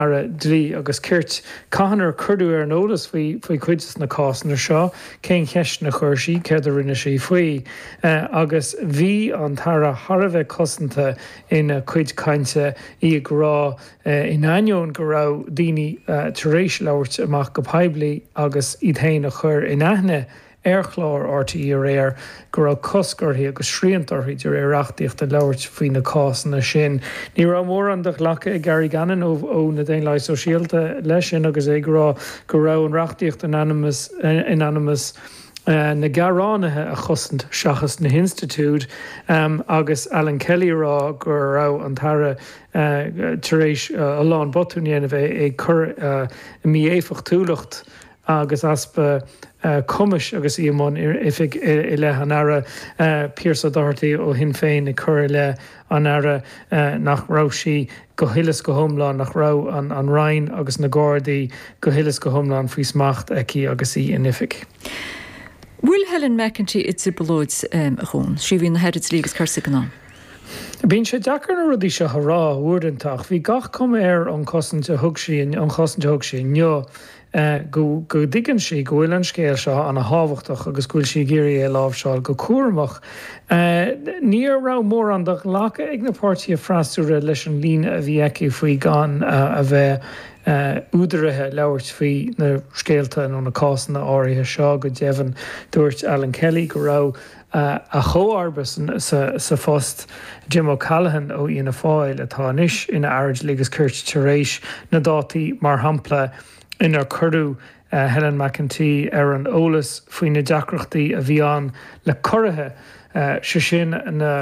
dlí agus cirt caihanar chuú ar an ólas faoi chuidas na cásanna seo cén cheist na chuirsí céir a rinne sé faoi agus bhí an tara Harbheith cosanta ina chuid cainte í rá in aineoin go rah daoine tar éis leirt amach go peibli agus iad héin a chur in aithne airchlár RTí réir go raibh coscarthaí agus sríantarthaí de réireachtaíocht a leirt faoin na cásanna sin. Ní ra mór an de ghlacha i Gary Gannon ó na déon leith sosialta leis sin agus é go raibh an reachtaíocht inanimous na garránathe a chosint seachas na Institute agus Alan Kelly rá gur raibh an tara tar éis a lán botúnéana bheith é chur mí éfach túlacht agus aspa cumis agus íomán ifig i le an ara Pierce O'Doherty ó Sinn Féin i chur le an ara nach raibh go hilas go thomláin nach raibh an Ryan agus na Gardaí go hilas go thomláin faoi smacht aici agus í in ifig. Bhfuil Helen McEntee it Zibalóid a chun, si bhíon na Heritage League chusa gan ná. Bhíonn sé deacar na rudí se thrá uairintach, bhí gach cum an cosanta thug sí an cosanta thug sí neo go ddigann sí go bhfuil an scéal seo an hábhachtach agus gúil sí géirí é lábhseáil go cuaramach. Níor rá mór an do lecha ag na páirtí a freistúra leis an lín a bhí aici faoi gan a bheith údarithe leirt faoi na scéalta nó na cásanna áirithe seo go deimhin dúirt Alan Kelly go raibh a chóarbas sa fóst Jim O'Callaghan ó Ina Fáil atá inis ina aird legus cuirt tar éis na dátaí mar hampla inar curú Helen McEntee ar an ólas faoin na deacreachtaí a bhí an le coirithe se sin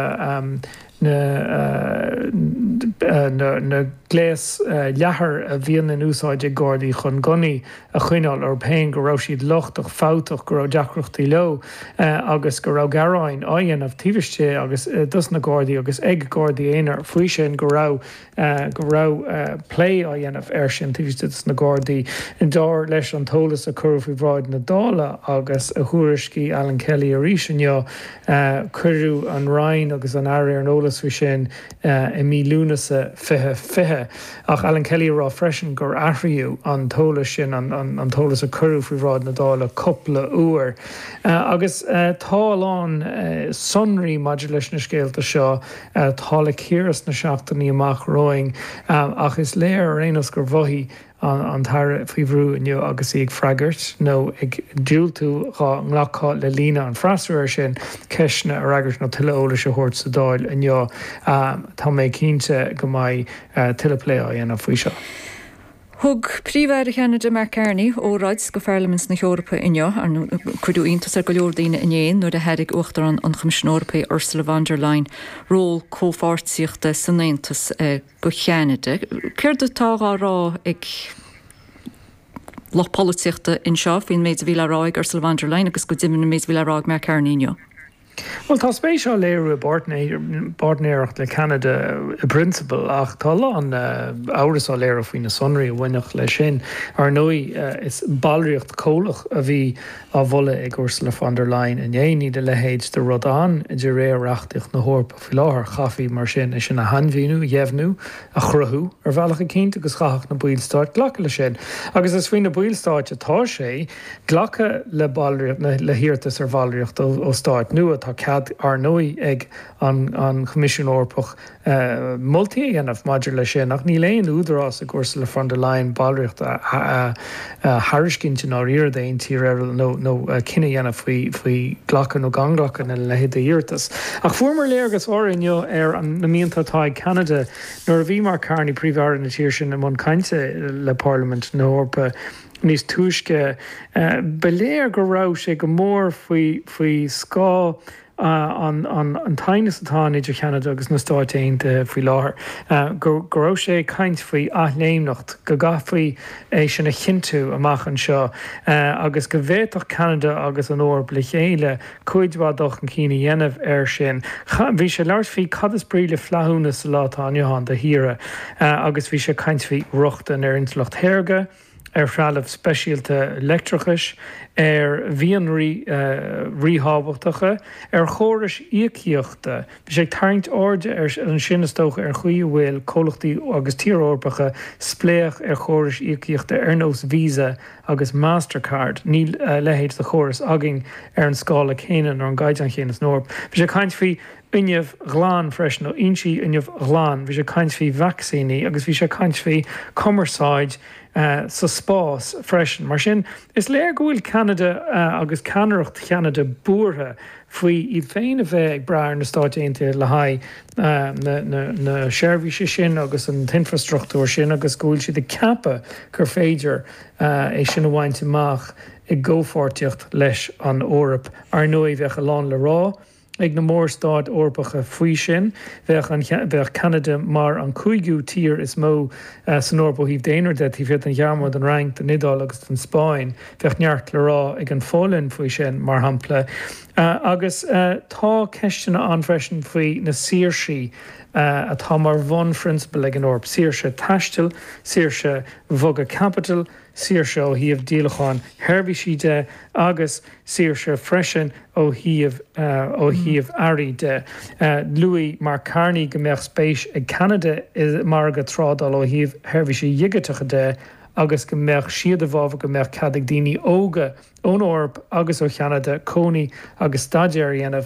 na gléas leathair a bhíon in úsáide Gardaí chun gonaí a chuineáil ar péin go raibh siad lochtach fáteach go raibh deacreachtaí leo agus go raibh garáin á dhéanamh tíbhaiste agus dus na Gardaí agus ag Gardaí éonar faoi sin go raibh plé á dhéanamh ar sin tíbhaiste na Gardaí in dáir leis an tólas a curh faoi bhráid na dála agus a thuairiscí Alan Kelly a rí sin curú an Ryan agus an air an ólas faoi sin i mí lúnasa fithe ach Alan Kelly rá freisin gur athriú an tólas sin an tólas a curú faoi bhráid na dála coppla uair agus táláin sonraí maidir leis na scéalta seo tála círas na seachtaí amach roing ach is léir réanas gur bhaithí an tara faoihrú inniu agus ag freigart nó ag dúiltú nglacha le lína an freistúir sin ceisna a raigart nó tuileolalas a thuirt sa dáil inniu tá méid cínte go mbeidh tuileplé á dhéanamh faoi seo. Thug príomhhair Canada Mark Carney óráid go Fearlaments na Eorpa inniu ar chuidú iontas ar go leor daoine innéon nuair a heirig uachtar an Chumisiún Eorpa Ursula von der Leyen ról cópháirtíochta san Aontas go Cheanada. Céir do tágá rá ag lochpolíochta in seo hín méid bhíle ráig Ursula von der Leyen agus go dimena méid bhíle ráig Mark Carney inniu. Well, tá spéisiá léirú bartnéireacht le Canada a principal ach tá an áras á léir faoin na sonraí a bhainech le sin ar nui is ballríocht cólach a bhí á bhola ag Ursula von der Leyen in dhéanaí de lehéid de Rodán de réarreachtaíocht na hórpa fi láthair chafií mar sin is sin na hanmhíú dhéhnú a chruthú ar bhealach a cinint agus chaach na buílstáit ghlacha le sin. Agus is faoin na buílstáit atá sé ghlacha le ballríocht le hiartas ar ballríocht ó stáit nua tá cad ar nui ag an Chumisiún Eorpach multi dhéanamh maidir le sin ach ní léon údarrás a Ursula von der Leyen ballríocht a thairiscinte ná riar daon tí nó cinenne dhéanamh faoi ghlacha nó ganglacha na lehéad a dheartas. Ach fuair léargus áirineo ar an na míontatá Canada nuair a bhí Mark Carney príomhhearan na tíir sin am an cainte le Parliament na Eorpa níos túisce beléir go raibh sé go mór faoi scá an tainnis atá idir Canada agus na stáiteanta faoi láthair. Go raibh sé caint faoi aithléimnacht go gafaí é sin na chinú amach an seo agus go bhhéach Canada agus an Eorpa le chéile chuidhádach an cíine dhéanamh ar sin. Bhí sé leir faoi cad is brí le flathúna sa látá Johan de híre agus bhí sé caint faoi ruchta ar intlacht théirge frealamh speisialta electrachas, bhíonraí ríhabhachtacha, chóras íochíochta, bhí sé tarint orde an sinnastócha chuí bhfuil cólachtaí agus tíorpacha spléach chóras íochíochta nós Visa agus Mastercard, níl lehéid de chóras agin an scála chéanaan ar an gaiid an chéanas Norb. Bhí sé caint fhí inneamh ghlán freisin nó insí inneamh ghlán, bhí sé caint fhí vaccíní agus bhí sé caint fhí commerceáid sa spás freisin. Mar sin is léir go bhfuil Canada agus ceannaireacht Canada buartha faoi iad féin a bheith ag breair na Stáit Aontaithe le haid na seirbhíse sin agus an infrastruchtúr sin agus gúil siad de cappa gur féidir é sin a bhaint amach i ggófortiocht leis an Eorp ar nua bheith a lán le rá. Ag na mór stáid orpacha faoi sin, bheith Canada mar an cúigú tír is mó san orpa híh déanaar de hí bheith an ghearmad an rang den Nidal agus an Spáin, bheith neart le rá ag an fólinn faoi sin mar hampla. Agus tá ceistena anfreisin faoi na saoirsaí atá mar bhon principal ag an Eorp. Saoirse taistil, saoirse bhoga capital, saoirse ó híomh díolacháin herbhísí de agus saoirse freisin ó híomh airí de. Louis mar Carney go mbeadh spéis ag Canada is mar go trádal ó híomh herbhísí dhíogatecha de agus go mbeadh siad a bhábh go mbeadh cadag daoine óga ón Eorp agus ó Cheanada cónaí agus staidir dhéanamh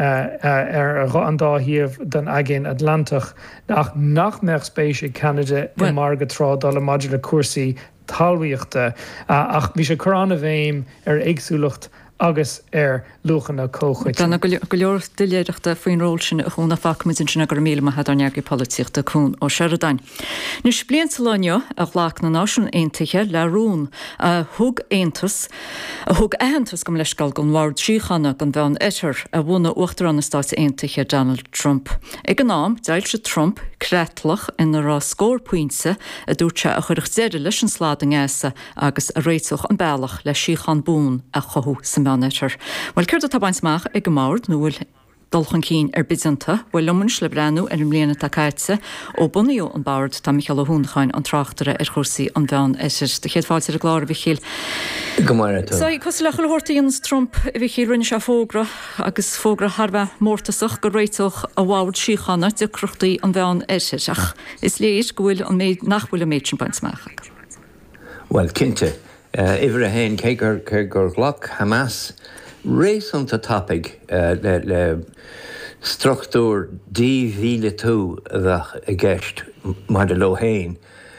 an dáthíomh den agin Atlantach nach mbeadh spéis ag Canada i mar go trádal a maidir le cuasaí talmhaíochta ach bhí sé chorán a bhéim éagsúlacht agus luchanna cóchuid. Dána go leor duléireachta faoin ról sin a chúna facmid sin gur míle had anneagaí políochta cún ó Searadain. Nus blian Salónio a ghlách na Náisiún Aontaithe le rún thug Aontas a thug Aontas go leiscail gon mhard síchanna gan bhean éitir a bhna uachtar an na Stáit Aontaithe Donald Trump. Ag an nám deil se Trump creatlach ina rá scór puinte a dúirte a chuireach déidir leis an sláding éasa agus a réitoch an bealach le síchan bún a chothú sa manager. Well céir a tabhaintach ag go mord nó bhfuil dulchan cín bidanta, bhfuil lumans le brenn ar an mbliana takeitse ó bunaíú an bard tá Michael Húnchain an trachtara chusaí an bhean éir de chéad fáilte a gláir bhí chéil. Go mar Sa cos le chulhortaíons Trump bhí chéil rinne se fógra agus fógra Harbheith mórtasach go réitoch a bhád síchanna de cruchtaí an bhean éiseach. Is léir go bhfuil an méid nachhfuil a méid sin baintach. Well, cinnte, iver a hain cégur ghlach Hamas rééisanta topic le struchtúr díomhíle tú a bheith a gceist mar de lo hain.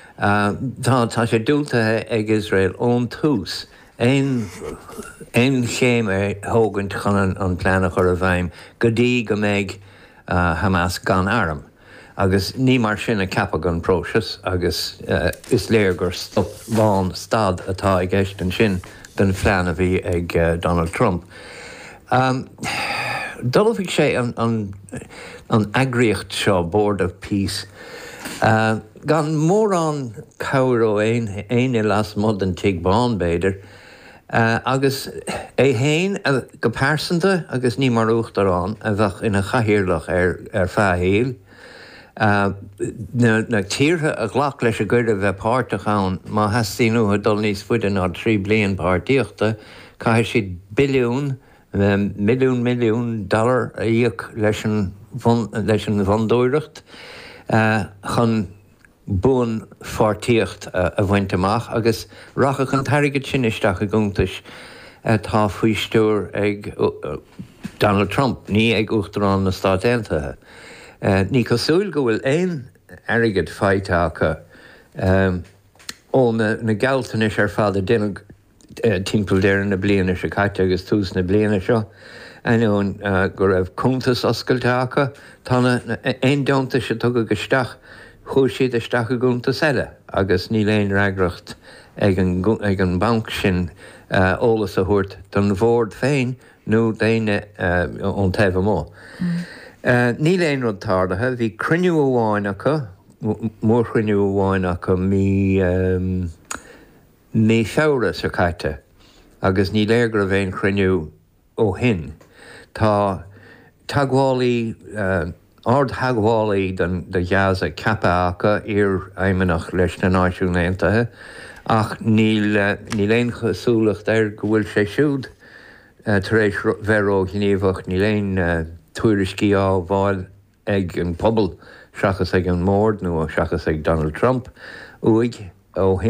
Tá sé dúltathe ag Israel ón tús. Ein chéim thógant chun an pléanach ar a bhaim go dtí go méid Hamas gan airm. Agus ní mar sin a cappa gan próses agus is léir gur stop bháin stad atá ag gceist an sin den phlean a bhí ag Donald Trump. Dulmhigh sé an agriocht seo Board of Peace. Gan mór an cabhar ó éine las mud an tiag bán béidir, agus é héin go pásanta agus ní mar uachtarrán a bheith ina chathíirlach ar feahéil. Na tíortha a ghlach leis a gcuir a bheith páirteach má heastíú a dul níos fuidir ná 3 bliain páirtíochta, caiir siad billiún dollar a dhéoch leis an bhondóireacht chun bún fáirtíocht a bhaint amach agus rachach an tairgid sin isteach a gúntais tá faoi stúr ag Donald Trump, ní ag uachtarrán na Stáit Aontaithe. Ní cosúil go bhfuil éon airgid feiteacha ó na gealtanis ar fád duine timpeall déir na bliana se caiite agus tús na bliana seo. Anún go raibh cúntas oscailteacha tána éon domta se tugad go isteach chuair siad isteach a gúnta eile agus ní léon reagracht ag an banc sin ólas a thuirt don bhórd féin nó daine ón taobh mó. Ní léon rud tardathe, bhí cruinniú amháin acu, mór cruinniú amháin acu mí feabhra sa caite, agus ní léir gur bhéon cruinniú ó hin. Tá taghálaí ard haghálaí de gheas a cappa acha aimimeach leis na náisiúnéantathe, ach níl éon chosúlacht go bhfuil sé siúd tar éis bheró gníomhach níl éon tuairiscí á bháil ag an pobl seachas ag an mórd nó seachas ag Donald Trump uig ó